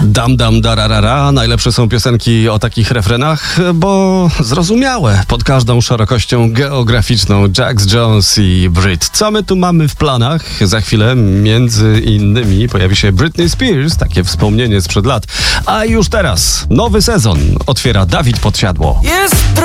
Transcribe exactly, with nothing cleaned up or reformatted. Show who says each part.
Speaker 1: Dam, dam, dararara. Najlepsze są piosenki o takich refrenach, bo zrozumiałe pod każdą szerokością geograficzą. Jax Jones i Brit. Co my tu mamy w planach? Za chwilę między innymi pojawi się Britney Spears, takie wspomnienie sprzed lat. A już teraz nowy sezon otwiera Dawid Podsiadło.
Speaker 2: Jest